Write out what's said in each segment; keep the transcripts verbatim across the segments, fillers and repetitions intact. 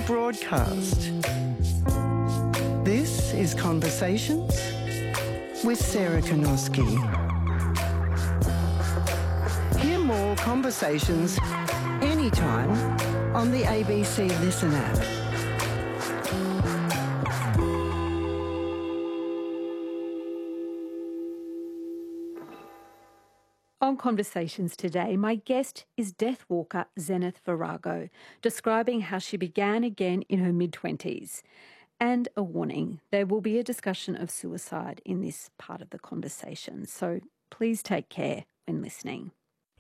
broadcast. This is Conversations with Sarah Kanoski. Hear more conversations anytime on the A B C Listen app. On Conversations today, my guest is death walker Zenith Virago, describing how she began again in her mid-twenties. And a warning, there will be a discussion of suicide in this part of the conversation, so please take care when listening.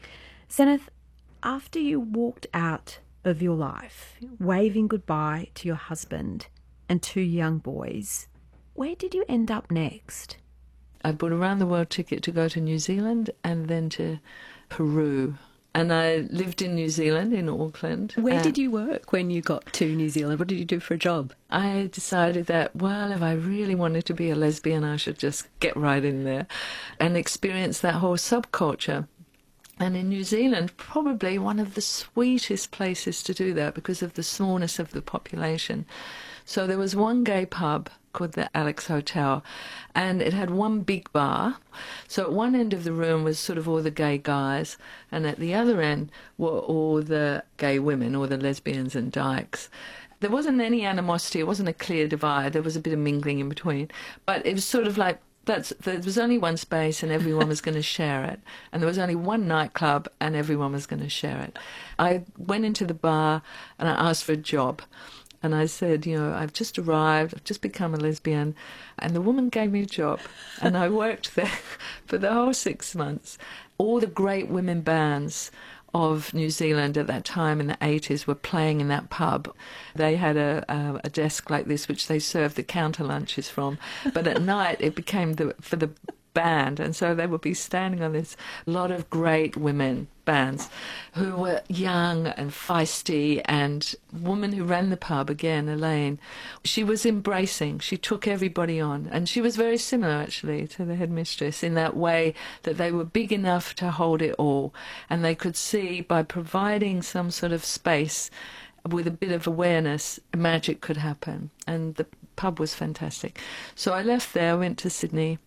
Zenith, after you walked out of your life, waving goodbye to your husband and two young boys, where did you end up next? I bought a round-the-world ticket to go to New Zealand and then to Peru. And I lived in New Zealand, in Auckland. Where did you work when you got to New Zealand? What did you do for a job? I decided that, well, if I really wanted to be a lesbian, I should just get right in there and experience that whole subculture. And in New Zealand, probably one of the sweetest places to do that because of the smallness of the population. So there was one gay pub called the Alex Hotel, and it had one big bar. So at one end of the room was sort of all the gay guys, and at the other end were all the gay women, all the lesbians and dykes. There wasn't any animosity, it wasn't a clear divide, there was a bit of mingling in between, but it was sort of like, That's, there was only one space and everyone was going to share it. And there was only one nightclub and everyone was going to share it. I went into the bar and I asked for a job. And I said, you know, I've just arrived, I've just become a lesbian. And the woman gave me a job. And I worked there for the whole six months. All the great women bands of New Zealand at that time in the eighties were playing in that pub. They had a, a, a desk like this which they served the counter lunches from. But at night it became the for the band, and so they would be standing on this lot of great women bands who were young and feisty, and the woman who ran the pub, again, Elaine, she was embracing, she took everybody on, and she was very similar actually to the headmistress in that way that they were big enough to hold it all, and they could see by providing some sort of space with a bit of awareness, magic could happen, and the pub was fantastic. So I left there, went to Sydney.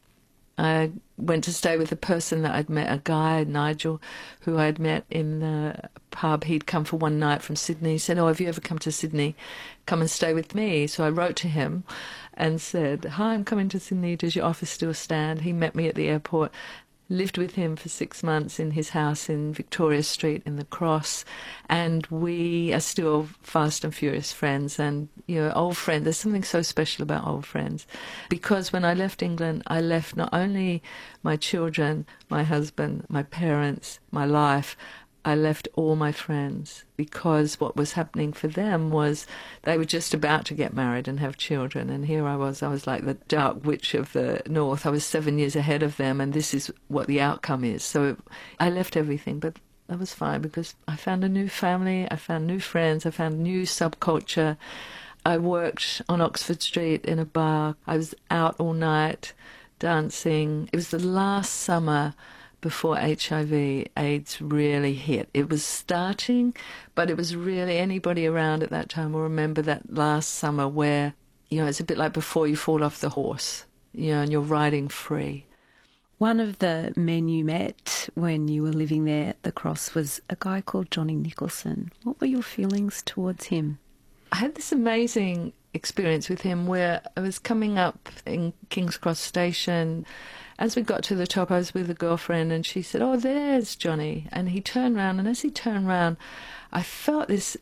I went to stay with a person that I'd met, a guy, Nigel, who I'd met in the pub. He'd come for one night from Sydney. He said, oh, have you ever come to Sydney? Come and stay with me. So I wrote to him and said, hi, I'm coming to Sydney. Does your office still stand? He met me at the airport. Lived with him for six months in his house in Victoria Street in the Cross, and we are still fast and furious friends, and, you know, old friends. There's something so special about old friends, because when I left England, I left not only my children, my husband, my parents, my life, I left all my friends, because what was happening for them was they were just about to get married and have children, and here I was, I was like the dark witch of the north. I was seven years ahead of them, and this is what the outcome is. So I left everything, but that was fine, because I found a new family, I found new friends, I found new subculture. I worked on Oxford Street in a bar. I was out all night dancing. It was the last summer before H I V AIDS really hit. It was starting, but it was really, anybody around at that time will remember that last summer where, you know, it's a bit like before you fall off the horse, you know, and you're riding free. One of the men you met when you were living there at the Cross was a guy called Johnny Nicholson. What were your feelings towards him? I had this amazing experience with him where I was coming up in King's Cross Station. As we got to the top, I was with a girlfriend, and she said, oh, there's Johnny. And he turned round, and as he turned round, I felt this